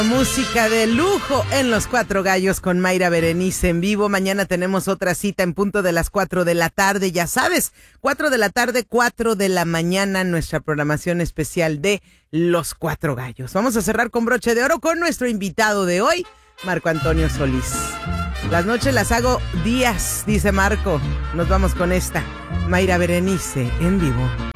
Música de lujo en Los Cuatro Gallos con Mayra Berenice en vivo. Mañana tenemos otra cita en punto de las 4 de la tarde. Ya sabes, 4 de la tarde, 4 de la mañana, nuestra programación especial de Los Cuatro Gallos. Vamos a cerrar con broche de oro con nuestro invitado de hoy, Marco Antonio Solís. Las noches las hago días, dice Marco. Nos vamos con esta, Mayra Berenice en vivo.